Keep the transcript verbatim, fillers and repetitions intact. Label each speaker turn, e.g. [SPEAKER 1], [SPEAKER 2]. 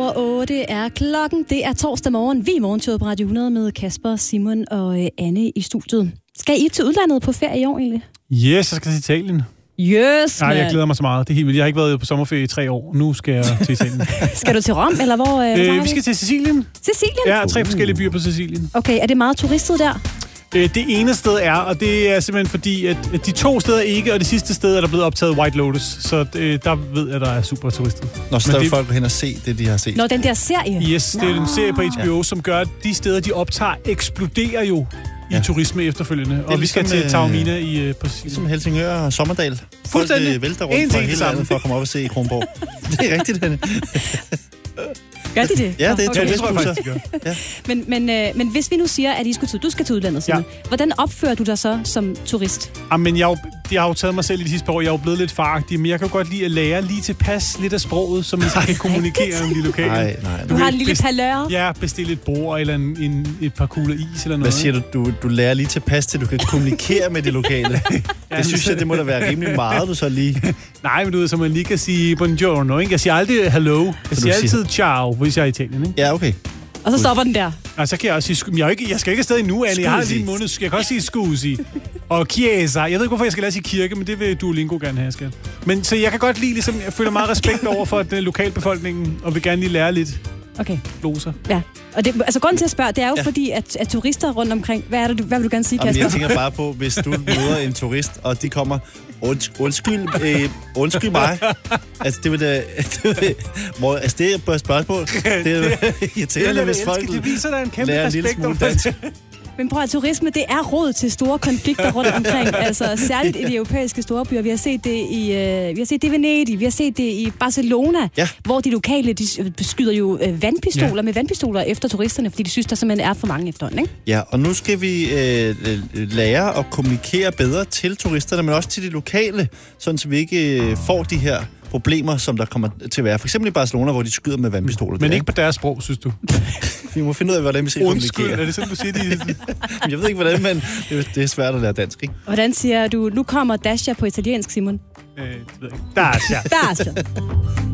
[SPEAKER 1] over otte er klokken. Det er torsdag morgen. Vi er morgenshowet på Radio hundrede med Kasper, Simon og Anne i studiet. Skal I til udlandet på ferie i år egentlig?
[SPEAKER 2] Yes, jeg skal til Italien.
[SPEAKER 1] Yes,
[SPEAKER 2] Nej, jeg glæder mig så meget. Det er helt vildt. Jeg har ikke været på sommerferie i tre år. Nu skal jeg til Italien.
[SPEAKER 1] Skal du til Rom, eller hvor? Øh,
[SPEAKER 2] øh, vi skal til Sicilien.
[SPEAKER 1] Sicilien?
[SPEAKER 2] Ja, tre forskellige byer på Sicilien.
[SPEAKER 1] Okay, er det meget turistet der?
[SPEAKER 2] Øh, det ene sted er, og det er simpelthen fordi, at de to steder ikke, og det sidste sted er der blevet optaget White Lotus. Så øh, der ved jeg, at der er super turistet.
[SPEAKER 3] Nå, så der vil folk hen og se det, de har set.
[SPEAKER 1] Nå, den der serie?
[SPEAKER 2] Yes, det er en serie på H B O, ja. Som gør, at de steder, de optager, eksploderer jo i ja. turisme efterfølgende. Og vi skal ligesom, til Taormina i uh, på Sicilien.
[SPEAKER 3] Ligesom Helsingør og Sommerdal. Folk øh, vælter rundt fra hele landet for at komme op og se Kronborg. Det er rigtigt, Anne.
[SPEAKER 1] Gør de det?
[SPEAKER 3] Ja, det er
[SPEAKER 2] okay. Det tror jeg faktisk, de gør.
[SPEAKER 1] Ja. Men, men, øh, men hvis vi nu siger, at I skulle til, du skal til udlandet, Simon, ja. Hvordan opfører du dig så som turist?
[SPEAKER 2] Jamen, jeg, jeg har jo taget mig selv i de sidste par år. Jeg er jo blevet lidt faragtig, men jeg kan godt lide at lære lige tilpas lidt af sproget, som man så kan kommunikere om de lokale.
[SPEAKER 3] Nej, nej.
[SPEAKER 1] Du har en lille palør.
[SPEAKER 2] Ja, bestille et bord eller en, en, et par kugler is eller noget.
[SPEAKER 3] Hvad siger du? Du, du lærer lige tilpas til, du kan kommunikere med de lokale. Ja, det synes jeg, det må da være rimelig meget, du så lige...
[SPEAKER 2] Nej, men du ved, så man lige kan sige buongiorno, ikke? Jeg siger aldrig hello. Jeg siger, siger altid ciao, hvis jeg er i Italien, ikke?
[SPEAKER 3] Ja, okay.
[SPEAKER 1] Og så stopper den der.
[SPEAKER 2] Og så kan jeg også sige... Jeg, er ikke, jeg skal ikke afsted endnu, Anne. Jeg har lige en måned. Jeg kan også sige scusi. Og chiesa. Jeg ved ikke, hvorfor jeg skal lære sige kirke, men det vil Duolingo gerne have, jeg skal. Men så jeg kan godt lide, ligesom... Jeg føler meget respekt over for den lokalbefolkningen, og vil gerne lige lære lidt.
[SPEAKER 1] Okay.
[SPEAKER 2] Gloser.
[SPEAKER 1] Ja. Og det, altså grunden til at spørge, det er jo ja. fordi, at, at turister rundt omkring... Hvad, er det, du, hvad vil du gerne sige, Kasper?
[SPEAKER 3] Jeg tænker bare på, hvis du møder en turist, og de kommer... Und, undskyld, øh, undskyld mig. Altså, det vil da... Hvor, altså, det er et spørgsmål. Det er irriterende, hvis folk
[SPEAKER 2] det viser dig en kæmpe
[SPEAKER 3] lærer en lille smule dansk.
[SPEAKER 1] Men prøv at turisme, det er råd til store konflikter rundt omkring. Altså særligt i de europæiske storbyer. Vi har set det i, øh, vi har set det i Venedig, vi har set det i Barcelona, ja. Hvor de lokale de skyder jo øh, vandpistoler ja. med vandpistoler efter turisterne, fordi de synes, der simpelthen er for mange efterhånden, ikke?
[SPEAKER 3] Ja, og nu skal vi øh, lære at kommunikere bedre til turisterne, men også til de lokale, sådan så vi ikke øh, får de her problemer, som der kommer til at være. For eksempel i Barcelona, hvor de skyder med vandpistoler.
[SPEAKER 2] Men
[SPEAKER 3] der,
[SPEAKER 2] ikke på deres sprog, synes du?
[SPEAKER 3] Vi må finde ud af, hvordan vi skal
[SPEAKER 2] Undskyld,
[SPEAKER 3] kommunikere.
[SPEAKER 2] er det sådan, du siger det?
[SPEAKER 3] Jeg ved ikke, hvordan, men det er svært at lære dansk, ikke?
[SPEAKER 1] Hvordan siger du, nu kommer Dasha på italiensk, Simon?
[SPEAKER 2] Øh, det ved jeg ikke. Dasha.
[SPEAKER 1] Dasha.